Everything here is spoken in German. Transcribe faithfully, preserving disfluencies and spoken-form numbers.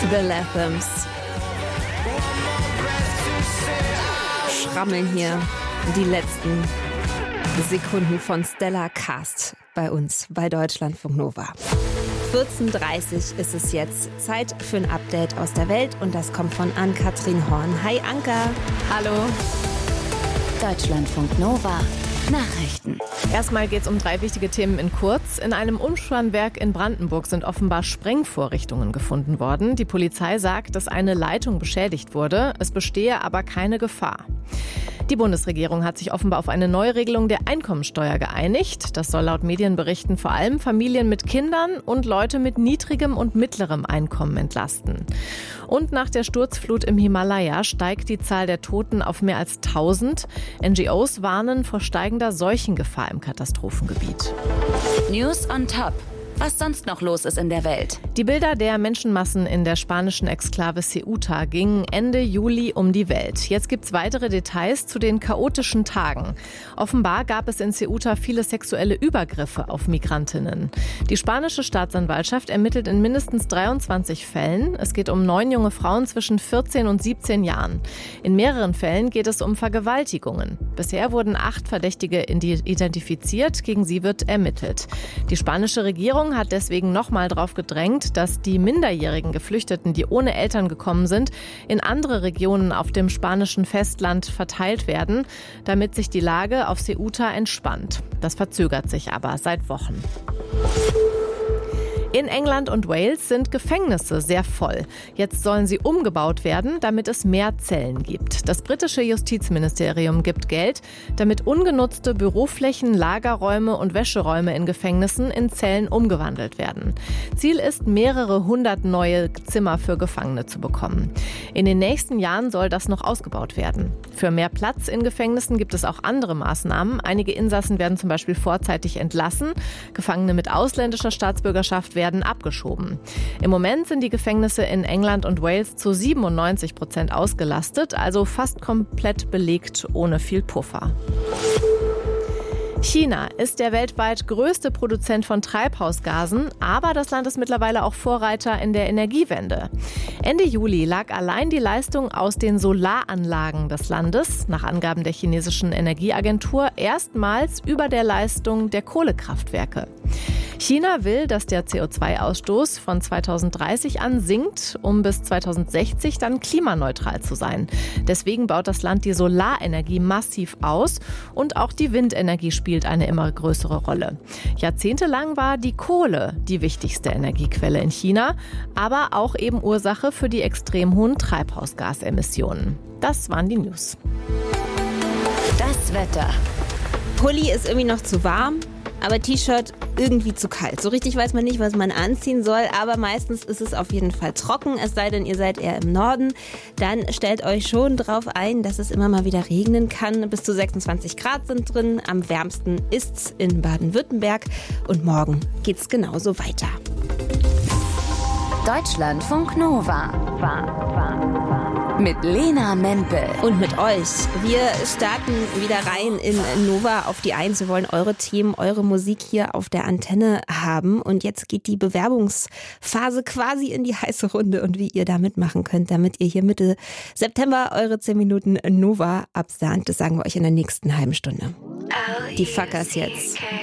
The Latham's schrammeln hier die letzten Sekunden von Stella Cast bei uns, bei Deutschlandfunk Nova. vierzehn Uhr dreißig ist es jetzt. Zeit für ein Update aus der Welt und das kommt von Ann-Kathrin Horn. Hi Anka. Hallo. Deutschlandfunk Nova. Nachrichten. Erstmal geht es um drei wichtige Themen in kurz. In einem Umspannwerk in Brandenburg sind offenbar Sprengvorrichtungen gefunden worden. Die Polizei sagt, dass eine Leitung beschädigt wurde. Es bestehe aber keine Gefahr. Die Bundesregierung hat sich offenbar auf eine Neuregelung der Einkommensteuer geeinigt. Das soll laut Medienberichten vor allem Familien mit Kindern und Leute mit niedrigem und mittlerem Einkommen entlasten. Und nach der Sturzflut im Himalaya steigt die Zahl der Toten auf mehr als tausend. N G Os warnen vor steigender Seuchengefahr im Katastrophengebiet. News on top. Was sonst noch los ist in der Welt. Die Bilder der Menschenmassen in der spanischen Exklave Ceuta gingen Ende Juli um die Welt. Jetzt gibt es weitere Details zu den chaotischen Tagen. Offenbar gab es in Ceuta viele sexuelle Übergriffe auf Migrantinnen. Die spanische Staatsanwaltschaft ermittelt in mindestens dreiundzwanzig Fällen. Es geht um neun junge Frauen zwischen vierzehn und siebzehn Jahren. In mehreren Fällen geht es um Vergewaltigungen. Bisher wurden acht Verdächtige identifiziert, gegen sie wird ermittelt. Die spanische Regierung hat deswegen nochmal darauf gedrängt, dass die minderjährigen Geflüchteten, die ohne Eltern gekommen sind, in andere Regionen auf dem spanischen Festland verteilt werden, damit sich die Lage auf Ceuta entspannt. Das verzögert sich aber seit Wochen. In England und Wales sind Gefängnisse sehr voll. Jetzt sollen sie umgebaut werden, damit es mehr Zellen gibt. Das britische Justizministerium gibt Geld, damit ungenutzte Büroflächen, Lagerräume und Wäscheräume in Gefängnissen in Zellen umgewandelt werden. Ziel ist, mehrere hundert neue Zimmer für Gefangene zu bekommen. In den nächsten Jahren soll das noch ausgebaut werden. Für mehr Platz in Gefängnissen gibt es auch andere Maßnahmen. Einige Insassen werden zum Beispiel vorzeitig entlassen. Gefangene mit ausländischer Staatsbürgerschaft werden werden abgeschoben. Im Moment sind die Gefängnisse in England und Wales zu siebenundneunzig Prozent ausgelastet, also fast komplett belegt, ohne viel Puffer. China ist der weltweit größte Produzent von Treibhausgasen, aber das Land ist mittlerweile auch Vorreiter in der Energiewende. Ende Juli lag allein die Leistung aus den Solaranlagen des Landes, nach Angaben der chinesischen Energieagentur, erstmals über der Leistung der Kohlekraftwerke. China will, dass der C O zwei Ausstoß von zweitausenddreißig an sinkt, um bis zweitausendsechzig dann klimaneutral zu sein. Deswegen baut das Land die Solarenergie massiv aus und auch die Windenergie spielt eine immer größere Rolle. Jahrzehntelang war die Kohle die wichtigste Energiequelle in China, aber auch eben Ursache für die extrem hohen Treibhausgasemissionen. Das waren die News. Das Wetter. Pulli ist irgendwie noch zu warm, aber T-Shirt irgendwie zu kalt. So richtig weiß man nicht, was man anziehen soll, aber meistens ist es auf jeden Fall trocken, es sei denn, ihr seid eher im Norden. Dann stellt euch schon drauf ein, dass es immer mal wieder regnen kann. Bis zu sechsundzwanzig Grad sind drin. Am wärmsten ist's in Baden-Württemberg und morgen geht's genauso weiter. Deutschlandfunk Nova. Mit Lena Mempel. Und mit euch. Wir starten wieder rein in Nova auf die Eins. Wir wollen eure Themen, eure Musik hier auf der Antenne haben. Und jetzt geht die Bewerbungsphase quasi in die heiße Runde. Und wie ihr da mitmachen könnt, damit ihr hier Mitte September eure zehn Minuten Nova absahnt, das sagen wir euch in der nächsten halben Stunde. Die Fuckers jetzt.